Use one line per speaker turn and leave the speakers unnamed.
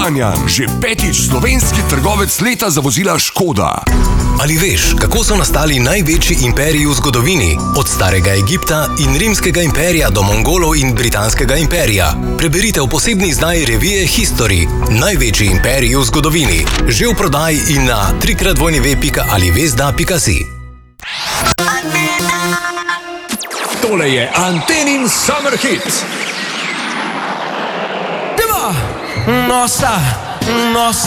Kranjan, že 5. slovenski trgovec leta za vozila Škoda.
Ali veš, kako so nastali največji imperiji v zgodovini? Od starega Egipta in rimskega imperija do Mongolov in britanskega imperija. Preberite v posebni izdaji revije History. Največji imperiji v zgodovini. Že v prodaji in na www.alivesda.si.
Tole je Antenin Summer Hit.
Nossa, nossa.